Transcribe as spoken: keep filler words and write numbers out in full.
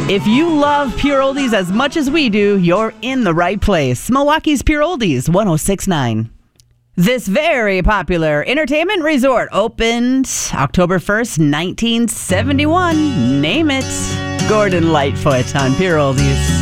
If you love Pure Oldies as much as we do, you're in the right place. Milwaukee's Pure Oldies, one oh six point nine. This very popular entertainment resort opened October first, nineteen seventy-one. Name it. Gordon Lightfoot on Pure Oldies.